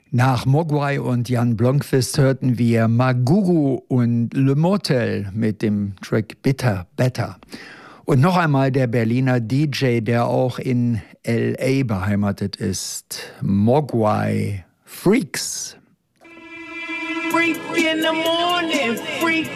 Nach Mogwai und Jan Blomqvist hörten wir Magugu und Le Motel mit dem Track Bitter Better. Und noch einmal der Berliner DJ, der auch in L.A. beheimatet ist, Mogwai Freaks. Freak in the morning, freak